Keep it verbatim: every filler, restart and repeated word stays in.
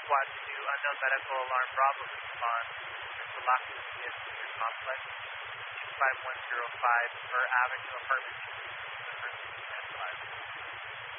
Squad two, unknown medical alarm, Bravo respond. Mister Lockwood is your complex, two five one zero five, Per Avenue, apartment two, emergency stand five.